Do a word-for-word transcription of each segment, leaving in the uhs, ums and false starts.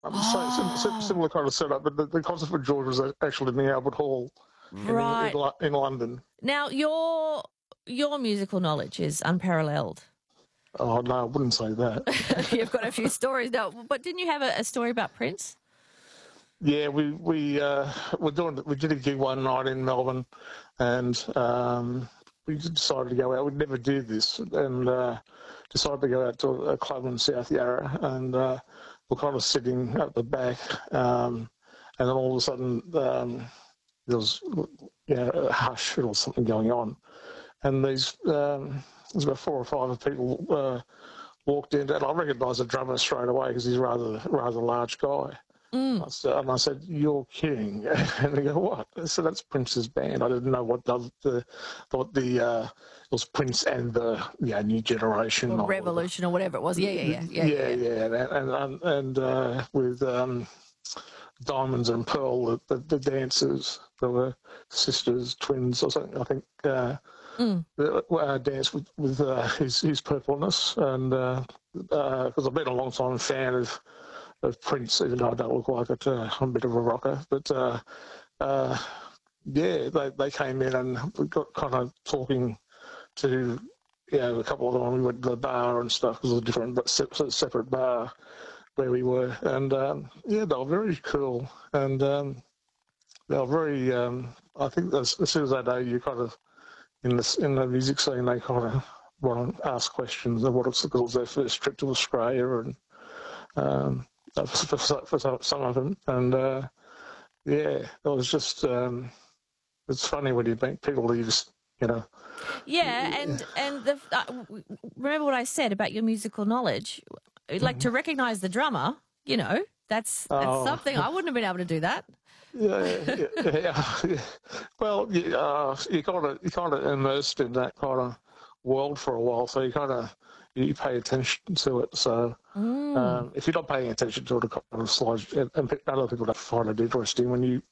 Um, so, sim, sim, Oh, similar kind of setup, but the, the concert for George was actually in the Albert Hall in, in, right. in, in London. Now, your your musical knowledge is unparalleled. Oh, no, I wouldn't say that. You've got a few stories now, but didn't you have a, a story about Prince? Yeah, we we uh, we're doing we did a gig one night in Melbourne, and um, we decided to go out. We'd never do this, and uh, decided to go out to a club in South Yarra, and uh, we're kind of sitting at the back, um, and then all of a sudden um, there was you know, a hush or something going on, and these um, there's about four or five people uh, walked in, and I recognised the drummer straight away because he's a rather rather large guy. Mm. I said, and I said, "You're kidding!" And they go, "What?" I said, "That's Prince's band." I didn't know what the the what the uh, it was Prince and the yeah New Generation Or or Revolution or whatever it was. Yeah, yeah, yeah, yeah, yeah, yeah. yeah, yeah. and and and uh, with um, Diamonds and Pearl, the, the, the dancers, they were sisters, twins, or something. I think uh, Mm. uh, danced with with uh, his his purpleness, and because uh, uh, I've been a long time fan of. of Prince, even though I don't look like it. Uh, I'm a bit of a rocker. But, uh, uh, yeah, they, they came in and we got kind of talking to, you know, a couple of them. We went to the bar and stuff because it was a different, but separate bar where we were. And, um, yeah, they were very cool. And um, they were very, um, I think as, as soon as they know you kind of, in the, in the music scene, they kind of want to ask questions of what it's, because it was their first trip to Australia and, um, for, for, for some of them, and uh, yeah, it was just um, it's funny when you meet people that you just you know. Yeah, and and the, uh, remember what I said about your musical knowledge, like to recognise the drummer. You know, that's that's Oh. something I wouldn't have been able to do that. Yeah, yeah, yeah, yeah. Well, you, uh, you kind of you kind of immersed in that kind of world for a while, so you kind of you pay attention to it. So Mm. um, if you're not paying attention to it, it kind of slides. And, and other people don't find it interesting when you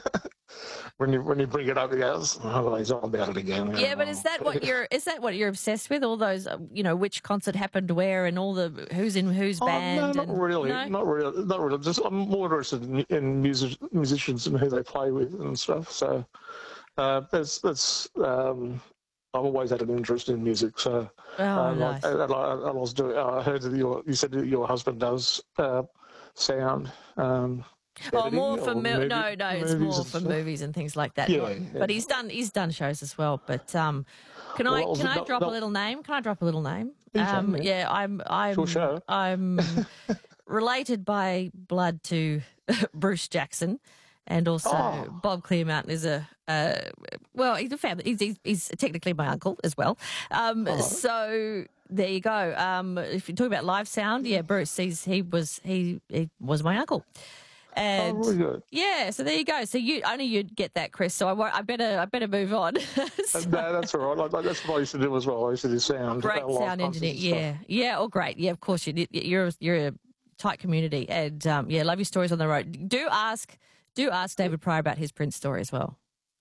when you when you bring it up. He goes, "Oh, he's on about it again." Yeah, but is that what you're is that what you're obsessed with? All those, uh, you know, which concert happened where, and all the who's in whose Oh, band? no, not and, really, no? not really, not really. Just I'm more interested in, in music, musicians and who they play with and stuff. So uh, that's that's. Um, I've always had an interest in music. So Oh, um, nice. I, and I, I was doing. I heard that your you said that your husband does uh, sound. Um, Oh, more for or mo- movie- no, no, it's movies more and for stuff. movies and things like that. Yeah, Not- yeah. But he's done he's done shows as well. But um, can I Well, was can it I not- drop a not- little name? Can I drop a little name? You can, Um, yeah. yeah, I'm I'm Sure show. I'm related by blood to Bruce Jackson. And also, Oh. Bob Clearmountain is a, uh, well, he's a family. He's, he's, he's technically my uncle as well. Um, Oh. So there you go. Um, if you're talking about live sound, yeah, Bruce, he's, he was he, he was my uncle. And Oh, really good. yeah, so there you go. So you only you'd get that, Chris. So I, won't, I better I better move on. So- No, that's all right. Like, like, that's what I used to do as well. I used to do sound. great uh, live sound concerts engineer. and stuff. Yeah, yeah. Oh, great. Yeah, of course you did. You're you're a tight community, and um, yeah, love your stories on the road. Do ask do ask David Pryor about his Prince story as well.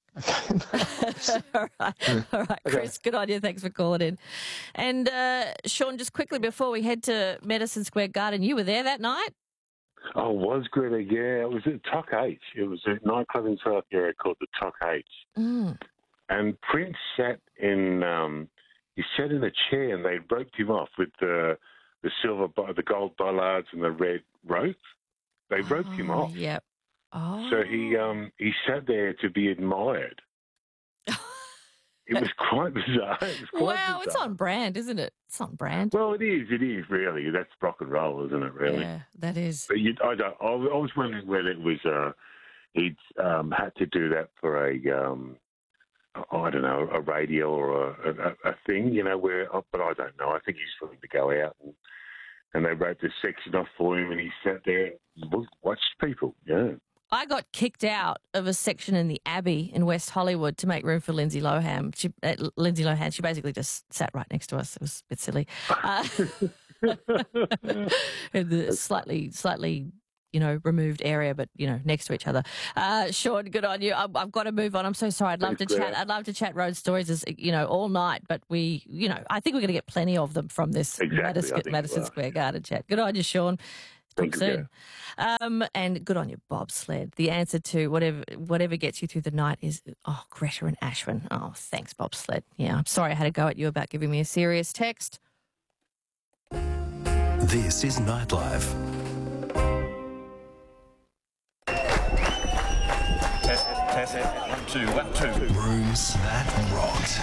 all right, all right, Chris. Good on you. Thanks for calling in. And uh, Sean, just quickly before we head to Madison Square Garden, you were there that night. Oh, was Greta? Yeah, it was at Tok H. It was a nightclub in South Yarra called the Tok H. Mm. And Prince sat in, um, he sat in a chair, and they roped him off with the the silver, the gold bollards and the red rope. They roped him Oh, off. Yep. Oh. So he um, he sat there to be admired. It was quite bizarre. It was quite Wow, it's bizarre. on brand, isn't it? It's on brand. Well, it is. It is really. That's rock and roll, isn't it? Really. Yeah, that is. But you, I don't. I, I was wondering whether it was uh, he'd um, had to do that for a um, I don't know, a radio or a, a, a thing, you know. Where, but I don't know. I think he's willing to go out and and they wrote this section off for him, and he sat there and watched people. Yeah. I got kicked out of a section in the Abbey in West Hollywood to make room for Lindsay Lohan. She, uh, Lindsay Lohan, she basically just sat right next to us. It was a bit silly. Uh, in the slightly, slightly, you know, removed area, but, you know, next to each other. Uh, Sean, good on you. I've, I've got to move on. I'm so sorry. I'd love Thanks, to chat. Claire. I'd love to chat road stories, as you know, all night, but we, you know, I think we're going to get plenty of them from this Exactly, I Madison, think Madison we are. Square Garden chat. Good on you, Sean. Talk Thank you, soon. Um, and good on you, bobsled. The answer to whatever whatever gets you through the night is, oh, Greta and Ashwin. Oh, thanks, bobsled. Yeah, I'm sorry I had to go at you about giving me a serious text. This is Nightlife. Test, test, one, two, one, two. Rooms that rocked.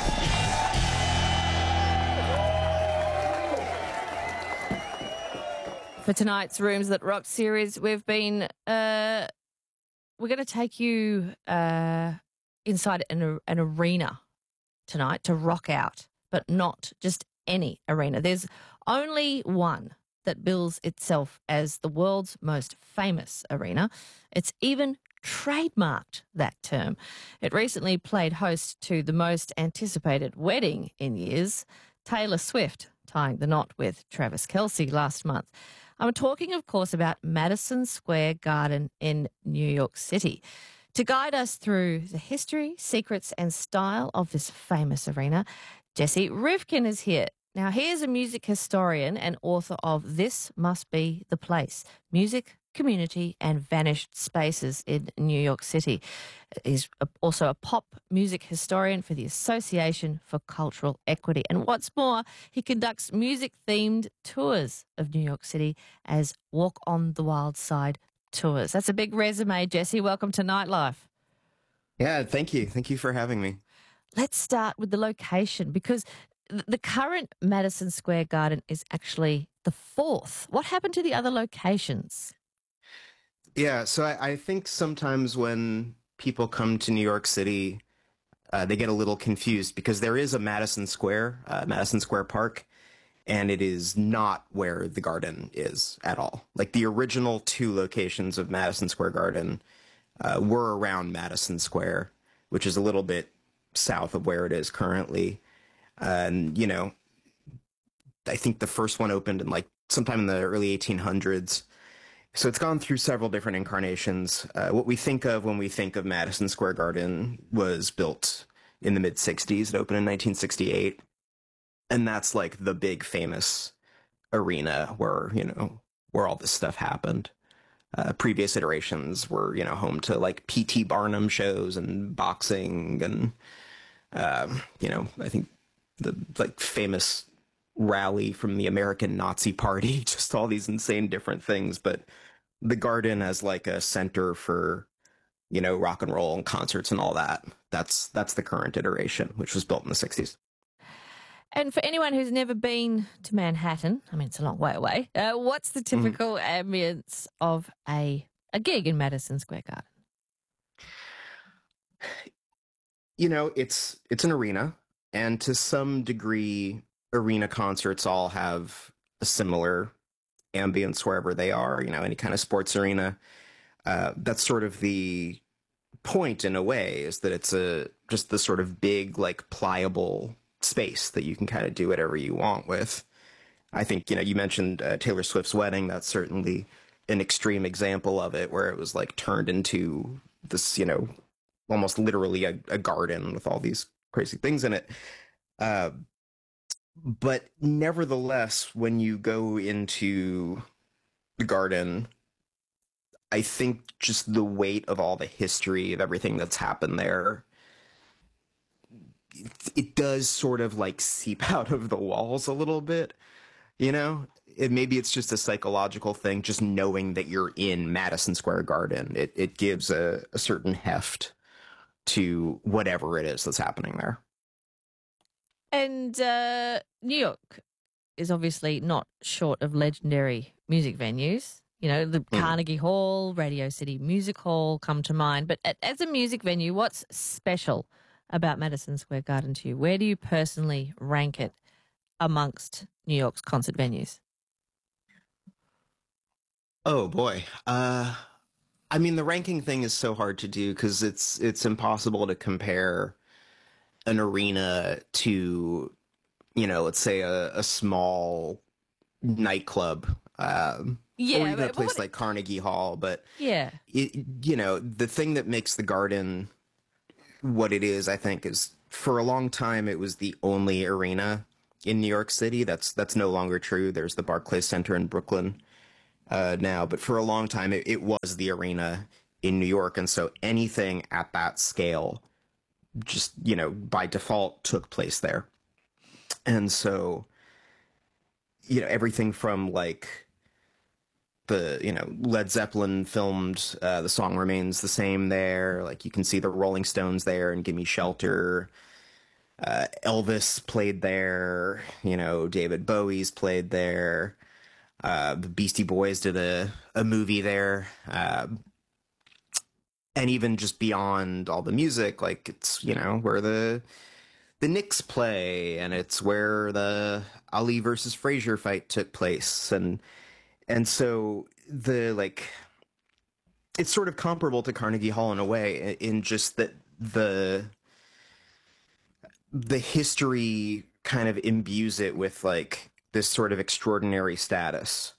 For tonight's Rooms That Rock series, we've been, uh, we're going to take you uh, inside an, an arena tonight to rock out, but not just any arena. There's only one that bills itself as the world's most famous arena. It's even trademarked that term. It recently played host to the most anticipated wedding in years, Taylor Swift tying the knot with Travis Kelce last month. I'm talking, of course, about Madison Square Garden in New York City. To guide us through the history, secrets and style of this famous arena, Jesse Rivkin is here. Now, he is a music historian and author of This Must Be the Place, Music, Community and Vanished Spaces in New York City. He's also a pop music historian for the Association for Cultural Equity. And what's more, he conducts music-themed tours of New York City as Walk on the Wild Side tours. That's a big resume, Jesse. Welcome to Nightlife. Yeah, thank you. Thank you for having me. Let's start with the location, because the current Madison Square Garden is actually the fourth. What happened to the other locations? Yeah, so I, I think sometimes when people come to New York City, uh, they get a little confused because there is a Madison Square, uh, Madison Square Park, and it is not where the garden is at all. Like the original two locations of Madison Square Garden uh, were around Madison Square, which is a little bit south of where it is currently. And, you know, I think the first one opened in like sometime in the early eighteen hundreds. So it's gone through several different incarnations. Uh, what we think of when we think of Madison Square Garden was built in the mid sixties. It opened in nineteen sixty-eight. And that's like the big famous arena where, you know, where all this stuff happened. Uh, previous iterations were, you know, home to like P T Barnum shows and boxing and, um, you know, I think the like famous rally from the American Nazi Party, just all these insane different things. But the garden as like a center for, you know, rock and roll and concerts and all that. That's that's the current iteration, which was built in the sixties. And for anyone who's never been to Manhattan, I mean, it's a long way away, uh, what's the typical mm. ambience of a, a gig in Madison Square Garden? You know, it's it's an arena, and to some degree, arena concerts all have a similar ambience wherever they are, you know, any kind of sports arena. Uh, that's sort of the point in a way, is that it's a just the sort of big, like, pliable space that you can kind of do whatever you want with. I think, you know, you mentioned uh, Taylor Swift's wedding. That's certainly an extreme example of it, where it was like turned into this, you know, almost literally a, a garden with all these crazy things in it. Uh, but nevertheless, when you go into the garden, I think just the weight of all the history of everything that's happened there, it, it does sort of like seep out of the walls a little bit, you know? It, maybe it's just a psychological thing, just knowing that you're in Madison Square Garden. It, it gives a, a certain heft to whatever it is that's happening there. And uh, New York is obviously not short of legendary music venues. You know, the mm. Carnegie Hall, Radio City Music Hall come to mind. But as a music venue, what's special about Madison Square Garden to you? Where do you personally rank it amongst New York's concert venues? Oh, boy. Uh, I mean, the ranking thing is so hard to do because it's it's impossible to compare an arena to, you know, let's say a, a small nightclub, um, yeah, or even a place what, like Carnegie Hall. But, yeah, it, you know, the thing that makes the Garden what it is, I think, is for a long time it was the only arena in New York City. That's that's no longer true. There's the Barclays Center in Brooklyn. uh, now, but for a long time it, it was the arena in New York, and so anything at that scale just, you know, by default took place there. And so, you know, everything from like the, you know, Led Zeppelin filmed uh, The Song Remains the Same there. Like you can see the Rolling Stones there and Gimme Shelter. Uh, Elvis played there. You know, David Bowie's played there. Uh, the Beastie Boys did a, a movie there. Uh, and even just beyond all the music, like it's, you know, where the the Knicks play, and it's where the Ali versus Frazier fight took place. And and so the, like, it's sort of comparable to Carnegie Hall in a way, in just that the the history kind of imbues it with like this sort of extraordinary status.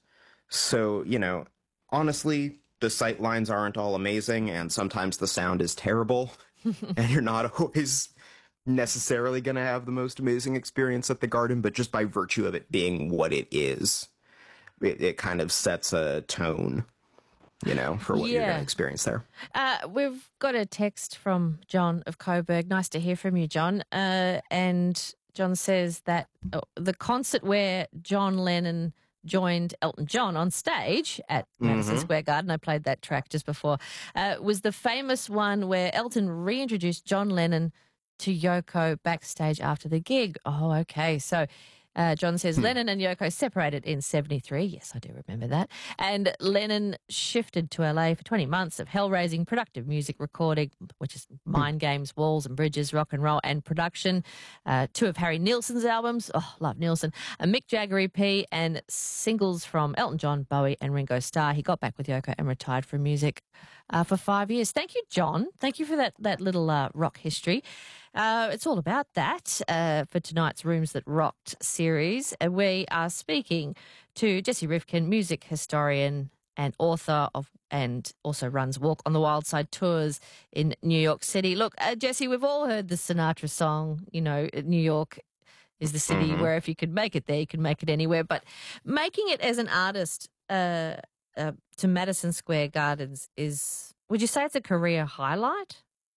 So, you know, honestly, the sight lines aren't all amazing, and sometimes the sound is terrible, and you're not always necessarily going to have the most amazing experience at the Garden, but just by virtue of it being what it is, it, it kind of sets a tone, you know, for what Yeah. you're going to experience there. Uh, we've got a text from John of Coburg. Nice to hear from you, John. Uh, and John says that uh, the concert where John Lennon joined Elton John on stage at Madison Mhm. Square Garden, I played that track just before, uh, was the famous one where Elton reintroduced John Lennon to Yoko backstage after the gig. Oh, okay. So uh, John says Lennon and Yoko separated in seventy-three. Yes, I do remember that. And Lennon shifted to L A for twenty months of hell-raising, productive music recording, which is Mind Games, Walls and Bridges, rock and roll, and production. Uh, two of Harry Nilsson's albums. Oh, love Nilsson. A Mick Jagger E P and singles from Elton John, Bowie and Ringo Starr. He got back with Yoko and retired from music uh, for five years. Thank you, John. Thank you for that, that little uh, rock history. Uh, it's all about that uh, for tonight's Rooms That Rocked series. Uh, we are speaking to Jesse Rifkin, music historian and author of, and also runs Walk on the Wild Side tours in New York City. Look, uh, Jesse, we've all heard the Sinatra song, you know, New York is the city Mhm. where if you could make it there, you can make it anywhere. But making it as an artist uh, uh, to Madison Square Gardens is, would you say it's a career highlight?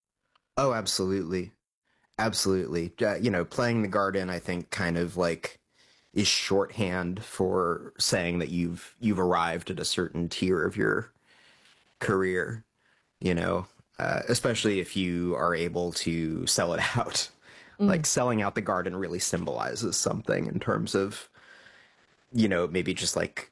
Oh, absolutely. Absolutely. Uh, you know, playing the Garden, I think, kind of like is shorthand for saying that you've you've arrived at a certain tier of your career, you know, uh, especially if you are able to sell it out. Mm. Like selling out the Garden really symbolizes something in terms of, you know, maybe just like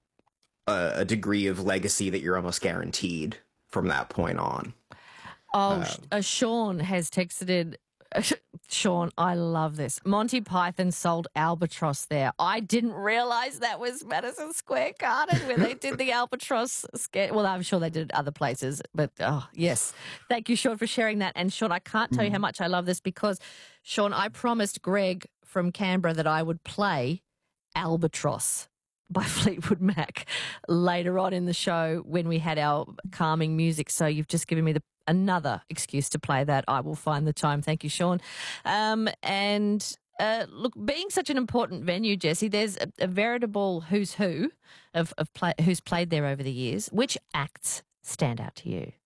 a, a degree of legacy that you're almost guaranteed from that point on. Oh, sh uh, Sean has texted in. Sean, I love this. Monty Python sold Albatross there. I didn't realize that was Madison Square Garden where they did the Albatross sketch. Well, I'm sure they did it other places, but oh, yes. Thank you, Sean, for sharing that. And Sean, I can't tell you how much I love this because, Sean, I promised Greg from Canberra that I would play Albatross by Fleetwood Mac later on in the show when we had our calming music. So you've just given me the another excuse to play that. I will find the time. Thank you, Sean. Um, and uh, look, being such an important venue, Jesse, there's a, a veritable who's who of, of play, who's played there over the years. Which acts stand out to you?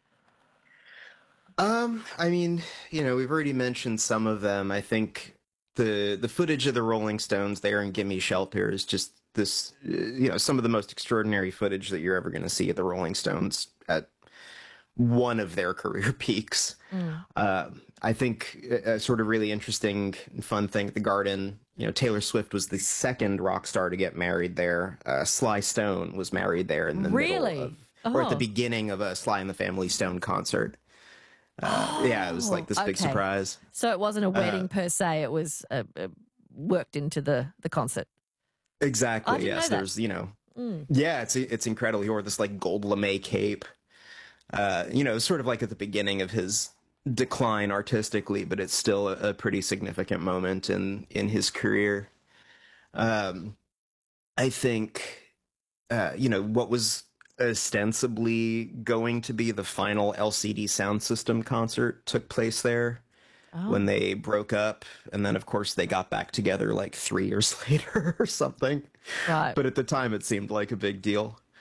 Um, I mean, you know, we've already mentioned some of them. I think the the footage of the Rolling Stones there in Gimme Shelter is just this, uh, you know, some of the most extraordinary footage that you're ever going to see of the Rolling Stones at one of their career peaks. Mm. Uh, I think a, a sort of really interesting and fun thing at the Garden, you know, Taylor Swift was the second rock star to get married there. Uh, Sly Stone was married there in the Really? middle of, or at the Oh. beginning of a Sly and the Family Stone concert. Uh, yeah, it was like this big okay. surprise. So it wasn't a wedding Uh, per se. It was uh, uh, worked into the, the concert. I Exactly. didn't Yes, know that. there's, you know, Mm. yeah, it's it's incredible. He wore this like gold lame cape. Uh, you know, sort of like at the beginning of his decline artistically, but it's still a, a pretty significant moment in in his career. Um, I think, uh, you know, what was ostensibly going to be the final L C D sound system concert took place there Oh. when they broke up, and then of course they got back together like three years later or something. Right. But at the time, it seemed like a big deal.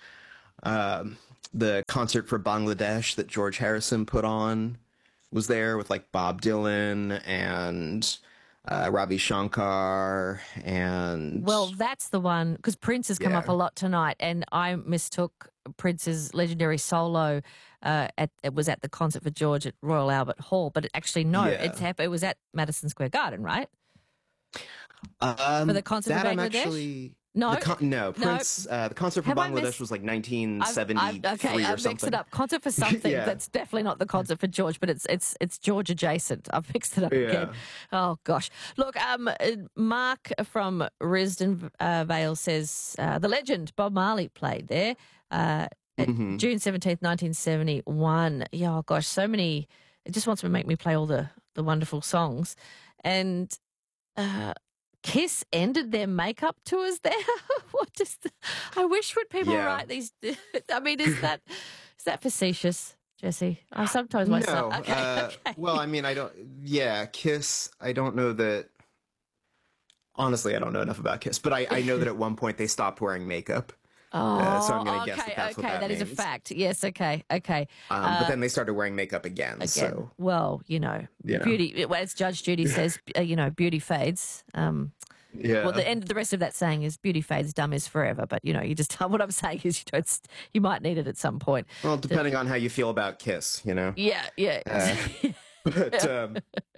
Um, the concert for Bangladesh that George Harrison put on was there with like Bob Dylan and uh, Ravi Shankar and Well, that's the one, because Prince has come Yeah. up a lot tonight, and I mistook Prince's legendary solo. Uh, at it was at the concert for George at Royal Albert Hall, but it actually no, Yeah. it's hap- it was at Madison Square Garden, right? um, For the concert for that I'm Bangladesh? actually No, the con- no Prince. Uh, the concert for Have I Bangladesh missed- was like I've, nineteen I've, seventy-three okay, or I've something. mixed it up. Concert for something Yeah. that's definitely not the concert for George, but it's it's it's George adjacent. I've mixed it up Yeah. again. Oh gosh, look, um, uh, Mark from Risdon uh, Vale says uh, the legend Bob Marley played there. Uh, at Mhm. June seventeenth, nineteen seventy-one. Yeah, oh gosh, so many. It just wants to make me play all the, the wonderful songs. And uh, Kiss ended their makeup tours there. What does the, I wish when people Yeah. write these. I mean, is that is that facetious, Jesse? I sometimes myself. No. Okay, uh, okay. Well, I mean, I don't. Yeah, Kiss. I don't know that. Honestly, I don't know enough about Kiss, but I, I know that at one point they stopped wearing makeup. Oh, uh, so I'm gonna okay, guess that that's what okay, that that is a means. fact. Yes, okay, okay. Um, Uh, but then they started wearing makeup again. Again, So well, you know, You know. beauty. As Judge Judy says, uh, you know, beauty fades. Um, yeah. Well, the end. The rest of that saying is "beauty fades, dumb is forever." But you know, you just what I'm saying is you don't. s- You might need it at some point. Well, depending on how you feel about Kiss, you know. Yeah, yeah. Uh, But um,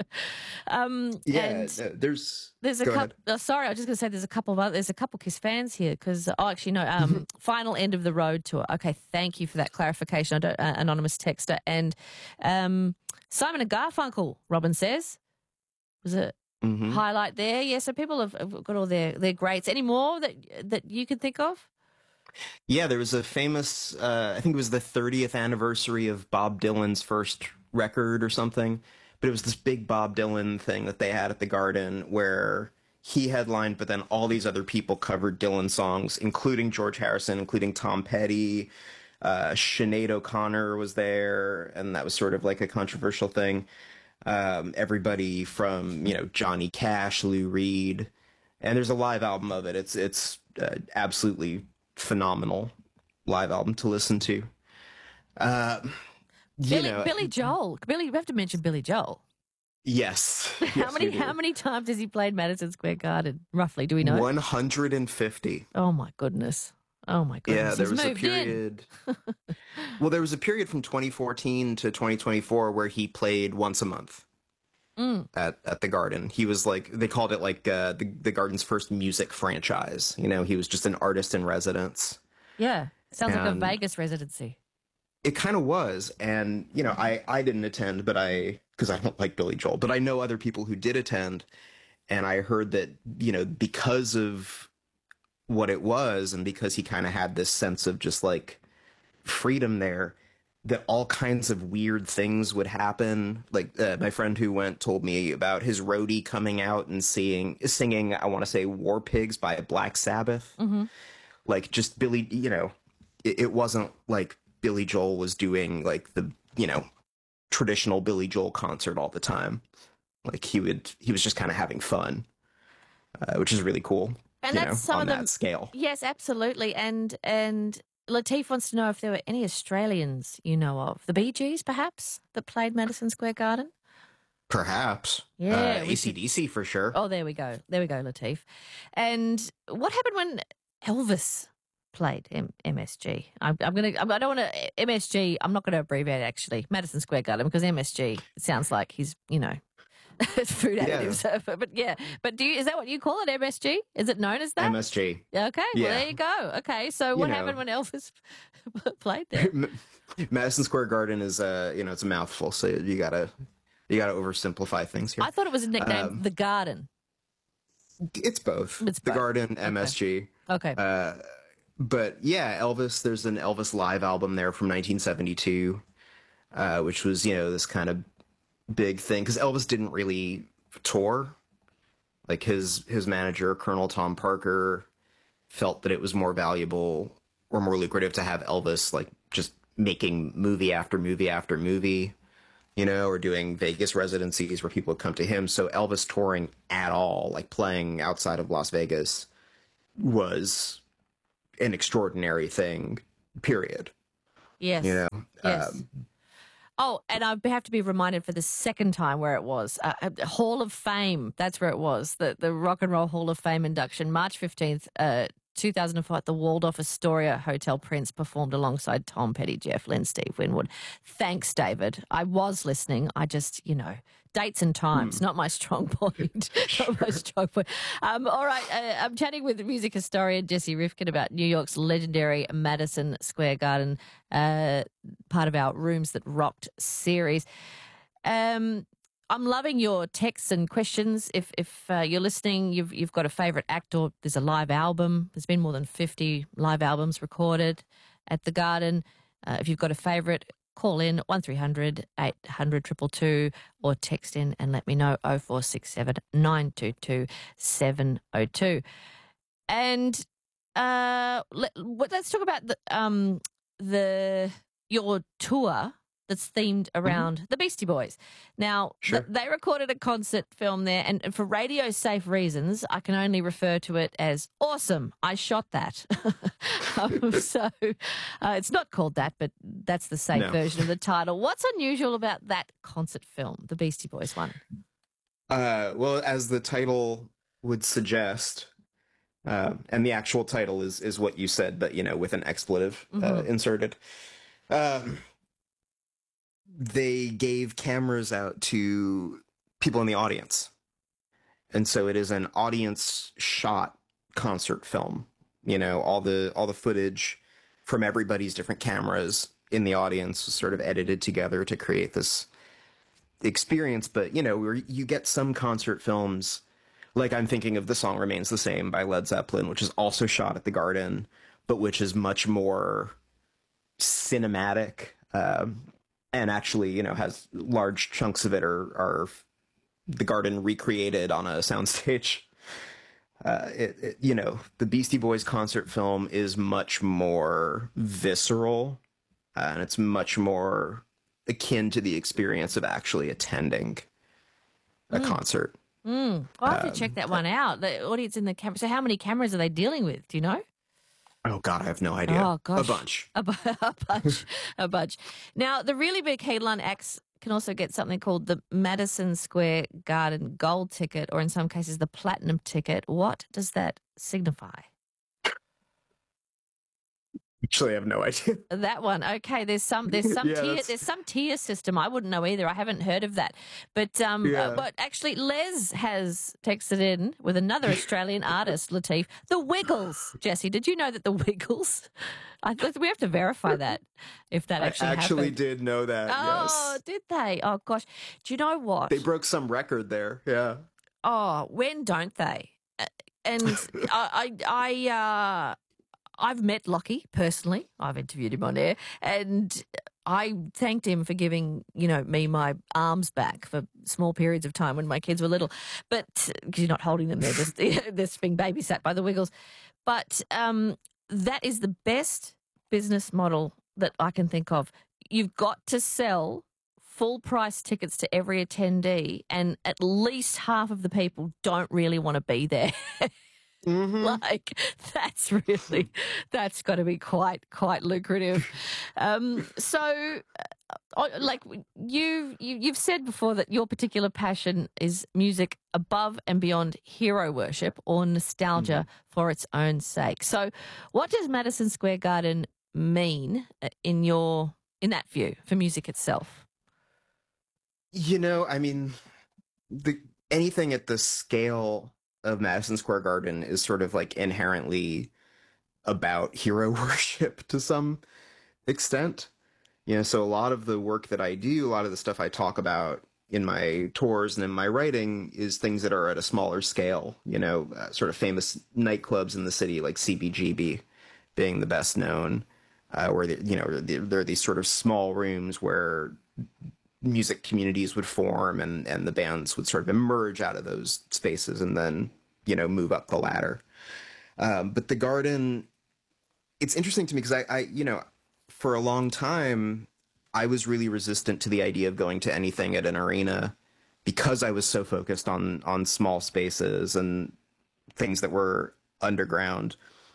um, yeah, and uh, there's there's a go couple. ahead. Oh, sorry, I was just going to say there's a couple of other, there's a couple Kiss fans here because oh, actually no. Mm-hmm. Um, final end of the road tour. Okay, thank you for that clarification. I don't, uh, anonymous texter and um, Simon and Garfunkel. Robin says was it. Mhm. Highlight there, yeah. So people have, have got all their, their greats. Any more that that you can think of? Yeah, there was a famous. Uh, I think it was the thirtieth anniversary of Bob Dylan's first record or something. But it was this big Bob Dylan thing that they had at the Garden where he headlined, but then all these other people covered Dylan songs, including George Harrison, including Tom Petty. Uh, Sinead O'Connor was there, and that was sort of like a controversial thing. Um, everybody from, you know, Johnny Cash, Lou Reed, and there's a live album of it. It's it's uh, absolutely phenomenal live album to listen to. Uh, you Billy, know, Billy Joel. Billy, we have to mention Billy Joel. yes. How Yes, many we do. how many times has he played Madison Square Garden? Roughly, do we know? one hundred fifty. Oh my goodness. Oh my goodness. Yeah, there He's was a moved in. period. Well, there was a period from twenty fourteen to twenty twenty-four where he played once a month Mm. at, at the Garden. He was like, they called it like uh, the, the Garden's first music franchise. You know, he was just an artist in residence. Yeah. Sounds like a And- Vegas residency. It kind of was. And, you know, I, I didn't attend, but I, because I don't like Billy Joel, but I know other people who did attend. And I heard that, you know, because of what it was and because he kind of had this sense of just like freedom there, that all kinds of weird things would happen. Like uh, my friend who went told me about his roadie coming out and seeing, singing, I want to say War Pigs by Black Sabbath. Mm-hmm. Like just Billy, you know, it, it wasn't like Billy Joel was doing like the, you know, traditional Billy Joel concert all the time. Like he would, he was just kind of having fun, uh, which is really cool. And you that's know, some on of that them. scale. Yes, absolutely. And and Latif wants to know if there were any Australians you know of. The Bee Gees, perhaps, that played Madison Square Garden? Perhaps. Yeah, Uh, we A C D C for sure. Oh, there we go. There we go, Latif. And what happened when Elvis played M- MSG? I'm, I'm gonna. I'm, I don't want to M S G. I'm not going to abbreviate it, actually. Madison Square Garden, because M S G it sounds like he's you know it's food Yeah. additives. But yeah, but do you, is that what you call it? M S G? Is it known as that? M S G. Okay. Yeah. Well, there you go. Okay. So what know. happened when Elvis played there? Madison Square Garden is uh you know, it's a mouthful, so you gotta you gotta oversimplify things here. I thought it was a nickname, Um, the Garden. It's both. It's the both. Garden, M S G. Okay. Uh, but yeah, Elvis. There's an Elvis live album there from nineteen seventy-two, uh, which was you know this kind of big thing because Elvis didn't really tour. Like his his manager, Colonel Tom Parker, felt that it was more valuable or more lucrative to have Elvis like just making movie after movie after movie, you know, or doing Vegas residencies where people would come to him. So Elvis touring at all, like playing outside of Las Vegas, was an extraordinary thing period. Yes. You know, Yes. um, Oh, and I have to be reminded for the second time where it was. Uh, uh, Hall of Fame, that's where it was. The the Rock and Roll Hall of Fame induction, March fifteenth, uh, two thousand five, at the Waldorf Astoria Hotel. Prince performed alongside Tom Petty, Jeff Lynne, Steve Winwood. Thanks, David. I was listening. I just, you know, dates and times, not my strong point. Not my strong point. Um, all right, uh, I'm chatting with music historian Jesse Rifkin about New York's legendary Madison Square Garden, uh, part of our Rooms That Rocked series. Um, I'm loving your texts and questions. If if uh, you're listening, you've you've got a favourite act or there's a live album. There's been more than fifty live albums recorded at the Garden. Uh, if you've got a favourite, call in one three hundred eight hundred two two two or text in and let me know oh four six seven nine two two seven oh two. And uh, let, let's talk about the um the your tour that's themed around mm-hmm. the Beastie Boys. Now, Sure. th- they recorded a concert film there, and and for radio safe reasons, I can only refer to it as awesome. I shot that. um, so uh, it's not called that, but that's the safe No. version of the title. What's unusual about that concert film, the Beastie Boys one? Uh, well, as the title would suggest, uh, and the actual title is is what you said, but you know, with an expletive uh, Mhm. inserted. Um, they gave cameras out to people in the audience, and so it is an audience shot concert film. You know, all the all the footage from everybody's different cameras in the audience was sort of edited together to create this experience. But you know, where you get some concert films, like I'm thinking of The Song Remains the Same by Led Zeppelin, which is also shot at the Garden, but which is much more cinematic, um, and actually, you know, has large chunks of it are, are the Garden recreated on a soundstage. Uh, it, it, you know, the Beastie Boys concert film is much more visceral, uh, and it's much more akin to the experience of actually attending a Mm. concert. Mm. I'll have Um, to check that one out. The audience in the camera. So how many cameras are they dealing with? Do you know? Oh God, I have no idea. Oh, gosh. A bunch. A, bu- a bunch, a bunch. Now, the really big headline acts can also get something called the Madison Square Garden Gold Ticket, or in some cases, the Platinum Ticket. What does that signify? Actually, I have no idea. That one, okay. There's some, there's some Yeah, tier, that's- there's some tier system. I wouldn't know either. I haven't heard of that. But um, Yeah. uh, but actually, Les has texted in with another Australian artist, Latif, the Wiggles. Jesse, did you know that the Wiggles? I thought we have to verify that if that actually I actually happened. did know that. Oh, Yes, did they? Oh gosh, do you know what? they broke some record there. Yeah. Oh, when don't they? Uh, And I, I, I, uh, I've met Lockie personally. I've interviewed him on air, and I thanked him for giving, you know, me my arms back for small periods of time when my kids were little. But because you're not holding them, they're just they're just being babysat by the Wiggles. But um, that is the best business model that I can think of. You've got to sell full price tickets to every attendee, and at least half of the people don't really want to be there. Mm-hmm. Like that's really that's got to be quite quite lucrative. Um, so, uh, like you, you you've said before that your particular passion is music above and beyond hero worship or nostalgia for its own sake. So, what does Madison Square Garden mean uh, in your in that view for music itself? You know, I mean, the anything at the scale of Madison Square Garden is sort of like inherently about hero worship to some extent. You know, so a lot of the work that I do, a lot of the stuff I talk about in my tours and in my writing is things that are at a smaller scale, you know, uh, sort of famous nightclubs in the city like C B G B being the best known, uh, where, the, you know, there are these sort of small rooms where music communities would form and, and the bands would sort of emerge out of those spaces and then, you know, move up the ladder. Um, but the Garden, it's interesting to me because I, I, you know, for a long time, I was really resistant to the idea of going to anything at an arena because I was so focused on, on small spaces and things that were underground.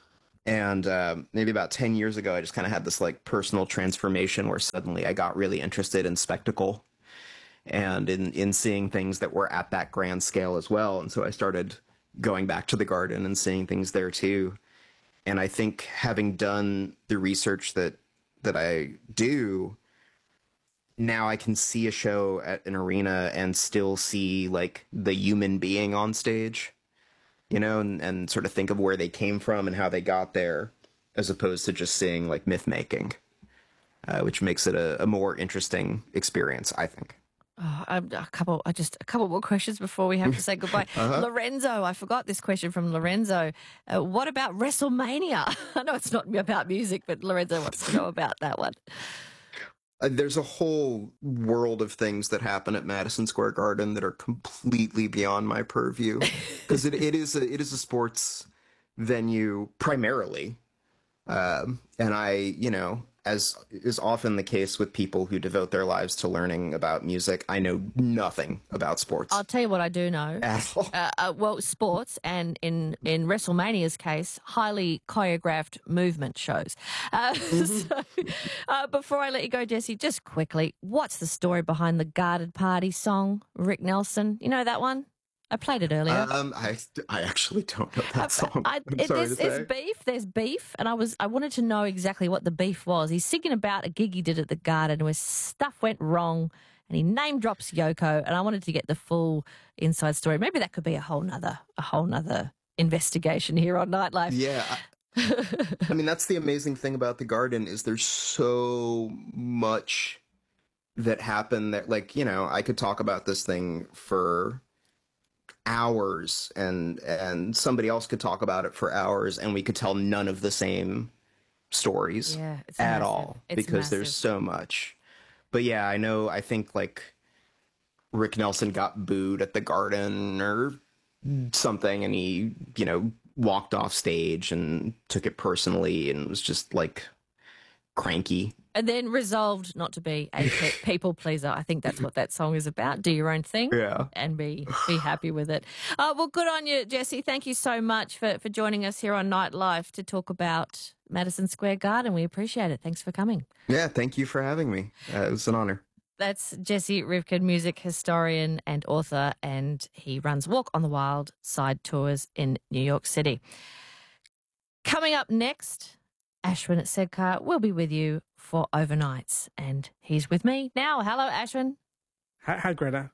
And uh, maybe about ten years ago, I just kind of had this like personal transformation where suddenly I got really interested in spectacle and in, in seeing things that were at that grand scale as well. And so I started going back to the Garden and seeing things there too. And I think having done the research that that I do, now I can see a show at an arena and still see like the human being on stage, you know, and, and sort of think of where they came from and how they got there, as opposed to just seeing like myth making, uh, which makes it a, a more interesting experience, I think. Oh, um, a couple, uh, just a couple more questions before we have to say goodbye. Uh-huh. Lorenzo, I forgot this question from Lorenzo. Uh, what about WrestleMania? I know it's not about music, but Lorenzo wants to know about that one. Uh, there's a whole world of things that happen at Madison Square Garden that are completely beyond my purview, because it, it is a, it is a sports venue primarily, um, and I, you know, as is often the case with people who devote their lives to learning about music, I know nothing about sports. I'll tell you what I do know. At all. Uh, uh, well, sports, and in, in WrestleMania's case, highly choreographed movement shows. Uh, Mm-hmm. so, uh, before I let you go, Jesse, just quickly, what's the story behind the Guarded Party song, Rick Nelson? You know that one? I played it earlier. Um, I I actually don't know that song. I, I'm it, sorry there's, to say. there's beef. There's beef, and I was I wanted to know exactly what the beef was. He's singing about a gig he did at the Garden where stuff went wrong, and he name drops Yoko, and I wanted to get the full inside story. Maybe that could be a whole nother a whole nother investigation here on Nightlife. Yeah. I, I mean, that's the amazing thing about the Garden is there's so much that happened that, like, you know, I could talk about this thing for hours and and somebody else could talk about it for hours and we could tell none of the same stories Yeah, it's at massive. all It's because massive. there's so much. But yeah, I know, I think like Rick Nelson got booed at the Garden or something and he, you know, walked off stage and took it personally and was just like cranky. And then resolved not to be a pe- people pleaser. I think that's what that song is about. Do your own thing, Yeah. and be be happy with it. Uh, well, good on you, Jesse. Thank you so much for, for joining us here on Nightlife to talk about Madison Square Garden. We appreciate it. Thanks for coming. Yeah, thank you for having me. Uh, it was an honor. That's Jesse Rivkin, music historian and author, and he runs Walk on the Wild side tours in New York City. Coming up next, Ashwin at Sedcar will be with you for overnights, and he's with me now. Hello, Ashwin. Hi, hi, Greta.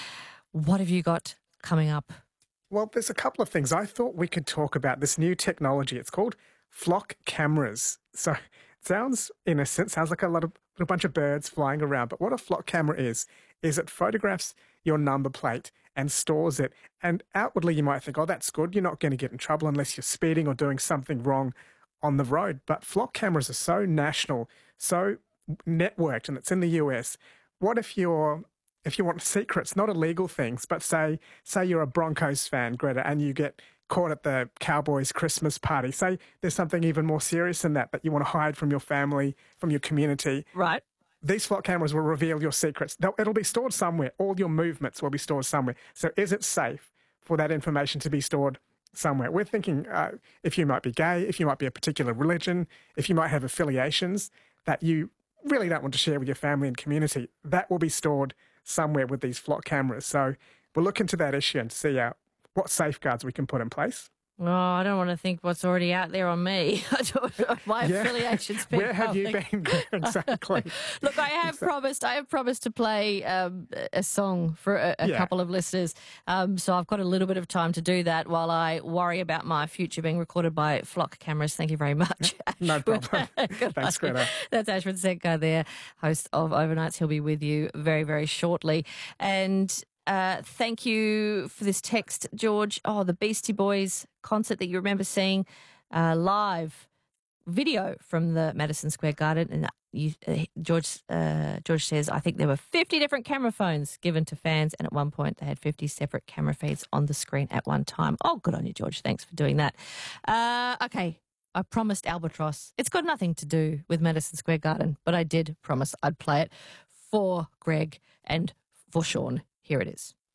What have you got coming up? Well, there's a couple of things. I thought we could talk about this new technology. It's called flock cameras. So it sounds innocent, sounds like a lot of a bunch of birds flying around. But what a flock camera is, is it photographs your number plate and stores it. And outwardly, you might think, oh, that's good. You're not going to get in trouble unless you're speeding or doing something wrong on the road. But flock cameras are so national, so networked, and it's in the U S. What if you're if you want secrets, not illegal things, but say say you're a Broncos fan, Greta, and you get caught at the Cowboys Christmas party. Say there's something even more serious than that that you want to hide from your family, from your community. Right. These flock cameras will reveal your secrets. They'll, it'll be stored somewhere. All your movements will be stored somewhere. So is it safe for that information to be stored somewhere? We're thinking uh, if you might be gay, if you might be a particular religion, if you might have affiliations that you really don't want to share with your family and community, that will be stored somewhere with these flock cameras. So we'll look into that issue and see uh, what safeguards we can put in place. Oh, I don't want to think what's already out there on me. I don't know my Yeah. affiliations. Where have you public. been? Exactly. Look, I have promised. I have promised to play um, a song for a, a Yeah. couple of listeners. Um, so I've got a little bit of time to do that while I worry about my future being recorded by flock cameras. Thank you very much. No Ashwin. problem. Good Thanks, on you. Greta. That's Ashwin Sedcar there, host of Overnights. He'll be with you very, very shortly. And Uh, thank you for this text, George. Oh, the Beastie Boys concert that you remember seeing uh, live video from the Madison Square Garden. And you, uh, George, uh, George says, I think there were fifty different camera phones given to fans. And at one point, they had fifty separate camera feeds on the screen at one time. Oh, good on you, George. Thanks for doing that. Uh, okay. I promised Albatross. It's got nothing to do with Madison Square Garden, but I did promise I'd play it for Greg and for Sean. Here it is.